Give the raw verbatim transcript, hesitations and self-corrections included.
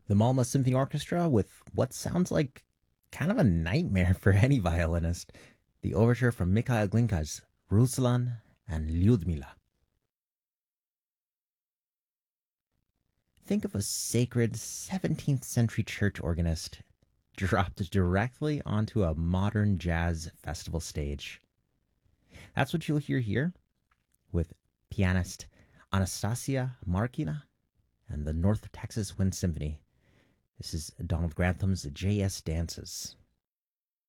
The Malma Symphony Orchestra with what sounds like kind of a nightmare for any violinist. The overture from Mikhail Glinka's Ruslan and Lyudmila. Think of a sacred seventeenth century church organist dropped directly onto a modern jazz festival stage. That's what you'll hear here with pianist Anastasia Markina and the North Texas Wind Symphony. This is Donald Grantham's J S Dances.